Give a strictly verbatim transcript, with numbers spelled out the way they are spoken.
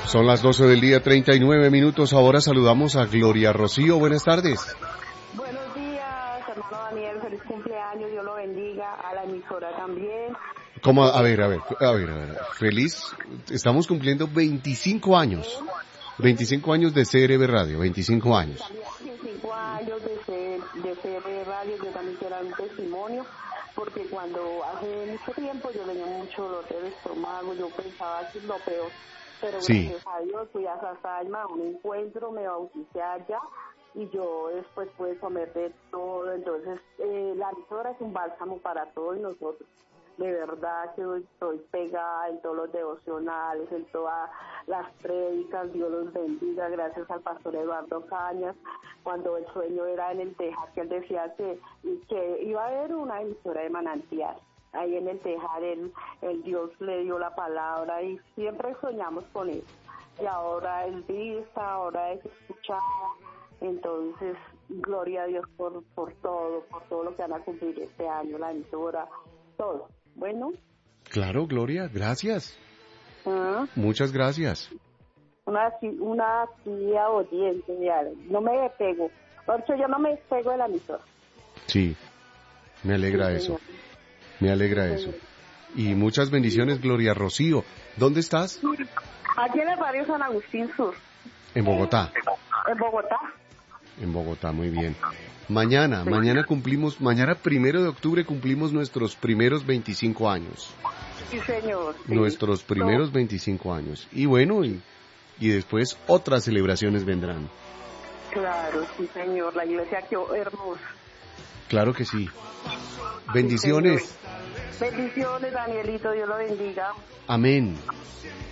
Son las doce del día, treinta y nueve minutos. Ahora saludamos a Gloria Rocío. Buenas tardes. Buenos días, hermano Daniel. Feliz cumpleaños. Dios lo bendiga. A la emisora también. ¿Cómo? A ver, a ver, a ver, a ver. Feliz. Estamos cumpliendo veinticinco años. veinticinco años de C R B Radio. veinticinco años. También veinticinco años de, C, de C R B Radio. Yo también quiero dar un testimonio. Porque cuando hace mucho tiempo yo tenía mucho dolor de estómago. Yo pensaba que es lo peor. Pero sí. Gracias a Dios fui a Sasalma a un encuentro, me bauticé allá y yo después pude comer de todo. Entonces eh, la emisora es un bálsamo para todos nosotros. De verdad que estoy pegada en todos los devocionales, en todas las prédicas. Dios los bendiga, gracias al pastor Eduardo Cañas. Cuando el sueño era en el Tejar, que él decía que, que iba a haber una emisora de manantial. Ahí en el Tejar, el, el Dios le dio la palabra y siempre soñamos con él. Y ahora es vista, ahora es escuchada. Entonces, gloria a Dios por, por todo, por todo lo que van a cumplir este año, la emisora, todo. Bueno. Claro, Gloria, gracias. ¿Ah? Muchas gracias. Una, una tía oyente, ya, no me despego. Porque yo no me despego de la emisora. Sí, me alegra sí, eso. Señor. Me alegra eso. Y muchas bendiciones, Gloria Rocío. ¿Dónde estás? Aquí en el barrio San Agustín Sur. En Bogotá. En Bogotá. En Bogotá, muy bien. Mañana, sí. mañana cumplimos, mañana primero de octubre cumplimos nuestros primeros veinticinco años. Sí, señor. Sí. Nuestros primeros no. veinticinco años. Y bueno, y, y después otras celebraciones vendrán. Claro, sí, señor. La iglesia quedó hermosa. Claro que sí. Bendiciones. Sí, bendiciones, Danielito. Dios lo bendiga. Amén.